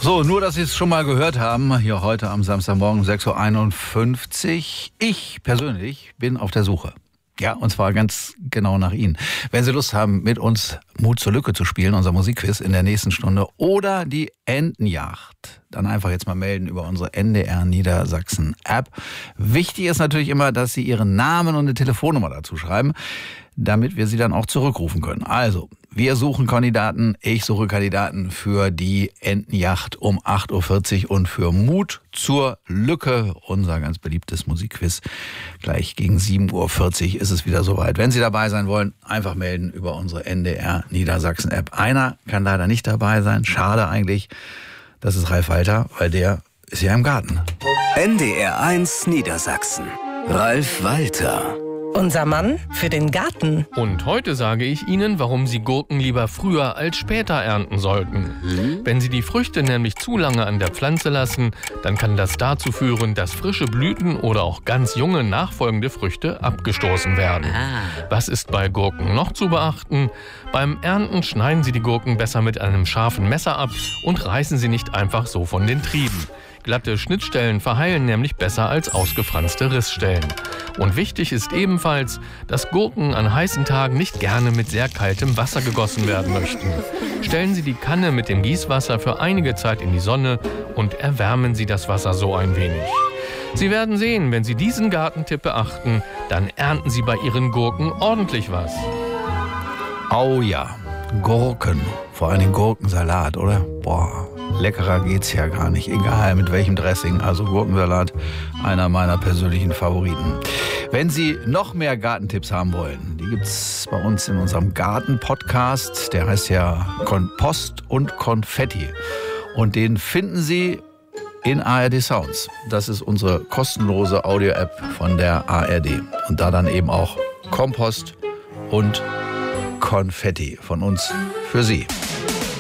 So, nur, dass Sie es schon mal gehört haben, hier heute am Samstagmorgen 6.51 Uhr. Ich persönlich bin auf der Suche. Ja, und zwar ganz genau nach Ihnen. Wenn Sie Lust haben, mit uns Mut zur Lücke zu spielen, unser Musikquiz in der nächsten Stunde, oder die Entenjagd, dann einfach jetzt mal melden über unsere NDR Niedersachsen App. Wichtig ist natürlich immer, dass Sie Ihren Namen und eine Telefonnummer dazu schreiben, damit wir Sie dann auch zurückrufen können. Also, wir suchen Kandidaten, ich suche Kandidaten für die Entenjagd um 8.40 Uhr und für Mut zur Lücke, unser ganz beliebtes Musikquiz. Gleich gegen 7.40 Uhr ist es wieder soweit. Wenn Sie dabei sein wollen, einfach melden über unsere NDR Niedersachsen App. Einer kann leider nicht dabei sein, schade eigentlich. Das ist Ralf Walter, weil der ist ja im Garten. NDR 1 Niedersachsen. Ralf Walter. Unser Mann für den Garten. Und heute sage ich Ihnen, warum Sie Gurken lieber früher als später ernten sollten. Wenn Sie die Früchte nämlich zu lange an der Pflanze lassen, dann kann das dazu führen, dass frische Blüten oder auch ganz junge nachfolgende Früchte abgestoßen werden. Was ist bei Gurken noch zu beachten? Beim Ernten schneiden Sie die Gurken besser mit einem scharfen Messer ab und reißen sie nicht einfach so von den Trieben. Glatte Schnittstellen verheilen nämlich besser als ausgefranste Rissstellen. Und wichtig ist ebenfalls, dass Gurken an heißen Tagen nicht gerne mit sehr kaltem Wasser gegossen werden möchten. Stellen Sie die Kanne mit dem Gießwasser für einige Zeit in die Sonne und erwärmen Sie das Wasser so ein wenig. Sie werden sehen, wenn Sie diesen Gartentipp beachten, dann ernten Sie bei Ihren Gurken ordentlich was. Oh ja, Gurken, vor allem den Gurkensalat, oder? Boah, leckerer geht's ja gar nicht, egal mit welchem Dressing. Also Gurkensalat, einer meiner persönlichen Favoriten. Wenn Sie noch mehr Gartentipps haben wollen, die gibt's bei uns in unserem Garten-Podcast. Der heißt ja Kompost und Konfetti. Und den finden Sie in ARD Sounds. Das ist unsere kostenlose Audio-App von der ARD. Und da dann eben auch Kompost und Konfetti von uns für Sie.